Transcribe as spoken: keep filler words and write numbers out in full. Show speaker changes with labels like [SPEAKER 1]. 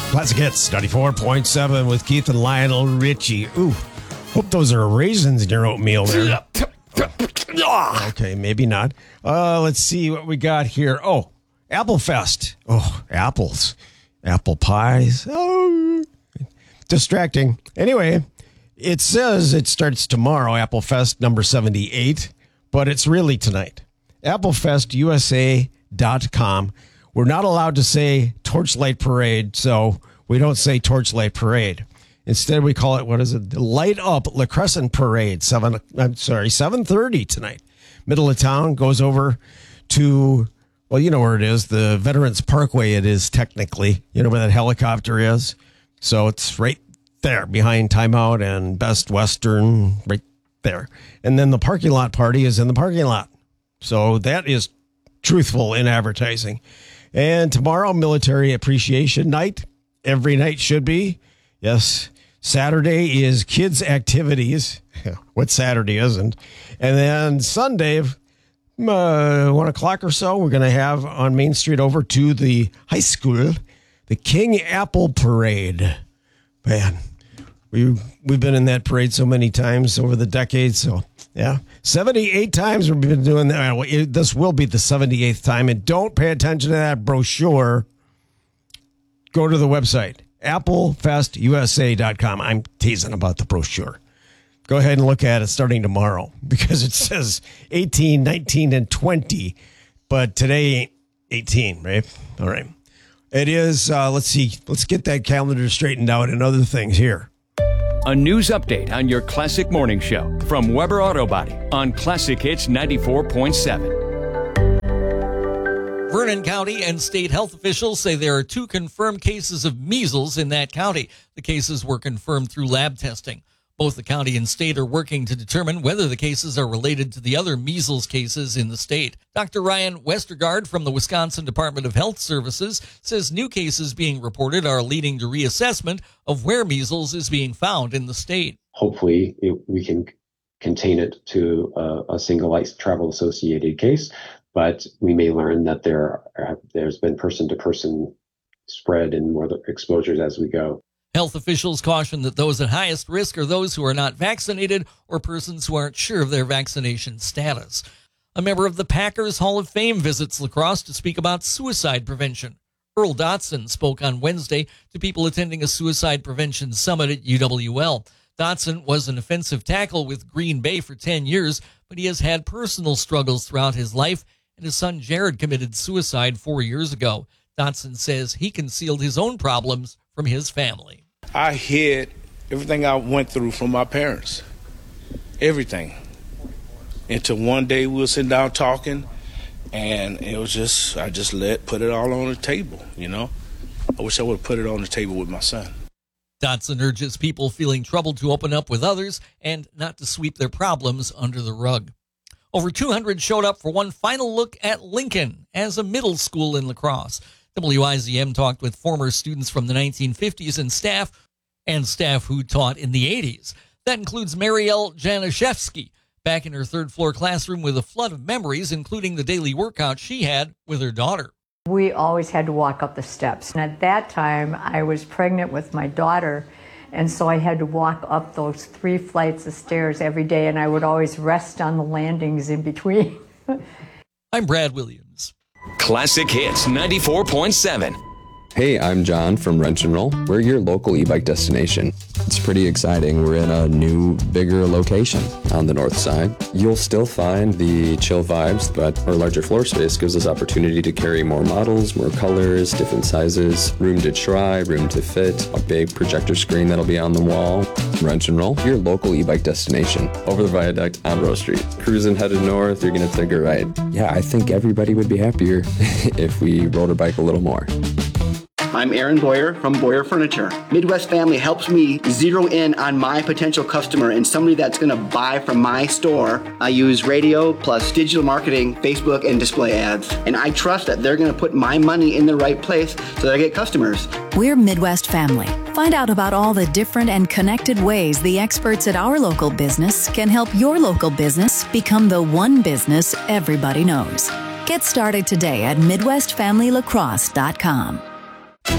[SPEAKER 1] Classic Hits, ninety-four point seven with Keith and Lionel Richie. Ooh, hope those are raisins in your oatmeal there. Okay, maybe not. Uh, let's see what we got here. Oh, Apple Fest. Oh, apples. Apple pies. Oh, distracting. Anyway, it says it starts tomorrow, Apple Fest number seventy-eight, but it's really tonight. apple fest u s a dot com. We're not allowed to say Torchlight Parade, so we don't say Torchlight Parade. Instead, we call it, what is it? Light Up La Crescent Parade. Seven. I'm sorry, seven thirty tonight. Middle of town, goes over to, well, you know where it is, the Veterans Parkway. It is technically, you know where that helicopter is. So it's right there behind Timeout and Best Western, right there. And then the parking lot party is in the parking lot. So that is truthful in advertising. And tomorrow, Military Appreciation Night. Every night should be. Yes. Saturday is kids' activities. What Saturday isn't? And then Sunday, uh, one o'clock or so, we're going to have on Main Street over to the high school, the King Apple Parade. Man, we, we've been in that parade so many times over the decades. So, yeah, seventy-eight times we've been doing that. This will be the seventy-eighth time. And don't pay attention to that brochure. Go to the website, apple fest u s a dot com. I'm teasing about the brochure. Go ahead and look at it starting tomorrow because it says eighteen, nineteen, and twenty. But today ain't eighteen, right? All right. It is, uh, let's see, let's get that calendar straightened out and other things here.
[SPEAKER 2] A news update on your Classic Morning Show from Weber Auto Body on Classic Hits ninety-four point seven.
[SPEAKER 3] Vernon County and state health officials say there are two confirmed cases of measles in that county. The cases were confirmed through lab testing. Both the county and state are working to determine whether the cases are related to the other measles cases in the state. Doctor Ryan Westergaard from the Wisconsin Department of Health Services says new cases being reported are leading to reassessment of where measles is being found in the state.
[SPEAKER 4] Hopefully it, we can contain it to a, a single ice travel associated case, but we may learn that there are, there's been person-to-person spread and more exposures as we go.
[SPEAKER 3] Health officials caution that those at highest risk are those who are not vaccinated or persons who aren't sure of their vaccination status. A member of the Packers Hall of Fame visits La Crosse to speak about suicide prevention. Earl Dotson spoke on Wednesday to people attending a suicide prevention summit at U W L. Dotson was an offensive tackle with Green Bay for ten years, but he has had personal struggles throughout his life, and his son Jared committed suicide four years ago. Dotson says he concealed his own problems from his family.
[SPEAKER 5] I hid everything I went through from my parents. Everything. Until one day we were sitting down talking, and it was just, I just let, put it all on the table, you know. I wish I would have put it on the table with my son.
[SPEAKER 3] Dotson urges people feeling troubled to open up with others and not to sweep their problems under the rug. Over two hundred showed up for one final look at Lincoln as a middle school in La Crosse. W I Z M talked with former students from the nineteen fifties and staff, and staff who taught in the eighties. That includes Marielle Januszewski, back in her third-floor classroom with a flood of memories, including the daily workout she had with her daughter.
[SPEAKER 6] We always had to walk up the steps. And at that time, I was pregnant with my daughter, and so I had to walk up those three flights of stairs every day, and I would always rest on the landings in between.
[SPEAKER 3] I'm Brad Williams.
[SPEAKER 2] Classic Hits ninety-four point seven.
[SPEAKER 7] Hey, I'm John from Wrench and Roll. We're your local e-bike destination. It's pretty exciting. We're in a new, bigger location on the north side. You'll still find the chill vibes, but our larger floor space gives us opportunity to carry more models, more colors, different sizes, room to try, room to fit, a big projector screen that'll be on the wall. Wrench and Roll, your local e-bike destination. Over the viaduct on Rose Street. Cruising headed north, you're going to take a ride. Yeah, I think everybody would be happier if we rode a bike a little more.
[SPEAKER 8] I'm Aaron Boyer from Boyer Furniture. Midwest Family helps me zero in on my potential customer and somebody that's going to buy from my store. I use radio plus digital marketing, Facebook, and display ads. And I trust that they're going to put my money in the right place so that I get customers.
[SPEAKER 9] We're Midwest Family. Find out about all the different and connected ways the experts at our local business can help your local business become the one business everybody knows. Get started today at midwest family lacrosse dot com.